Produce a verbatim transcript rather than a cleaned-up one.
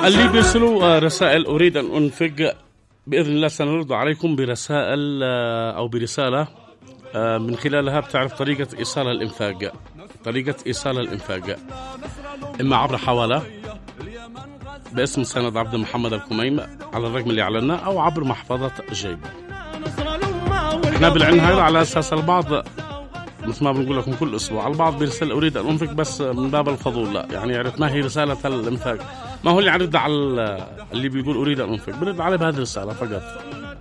اللي بيرسلوا رسائل أريد أن أنفق بإذن الله سنرد عليكم برسائل أو برسالة من خلالها بتعرف طريقة إيصال الإنفاق، طريقة إيصال الإنفاق إما عبر حوالة باسم سند عبد محمد الكميم على الرقم اللي أعلناه، أو عبر محفظة جيب. احنا بالعين هذا على أساس البعض مثل ما بنقول لكم كل أسبوع البعض بيرسل أريد أن أنفق بس من باب الفضول، لا يعني عرفت ما هي رسالة الإنفاق، ما هو اللي عرض على اللي بيقول أريد أن أنفق بنرد عليه بهذه الرسالة فقط.